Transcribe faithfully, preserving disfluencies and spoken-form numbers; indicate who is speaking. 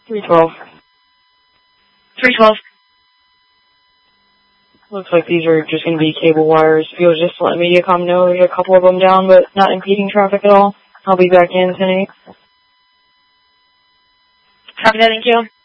Speaker 1: three twelve.
Speaker 2: three twelve.
Speaker 1: Looks like these are just going to be cable wires. If you'll just let Mediacom know there's a couple of them down, but not impeding traffic at all. I'll be back in ten eight.
Speaker 2: Copy that, thank you.